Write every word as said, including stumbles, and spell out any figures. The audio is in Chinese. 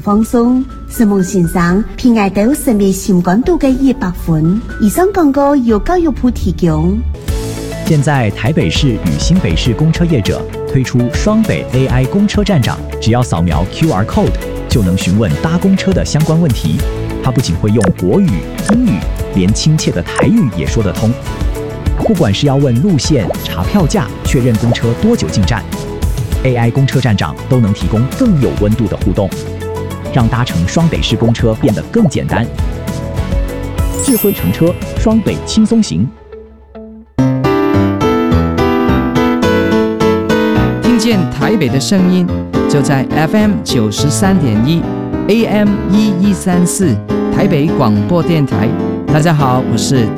放松，实梦线上偏爱到神秘新冠度嘅一百分。以上廣告由教育部提供。 現在台北市與新北市公車業者推出雙北 A I 公車站長，只要掃描 Q R code 就能詢問搭公車的相關問題。他不僅會用國語、英語，連親切的台語也說得通。不管是要問路線、查票價、確認公車多久進站，A I 公車站長都能提供更有溫度的互動，讓搭乘雙北市公車變得更簡單。智慧乘車，雙北輕鬆行。 聽見台北的聲音，就在 F M 九十三點一 A M 一一三四台北廣播電台。大家好，我是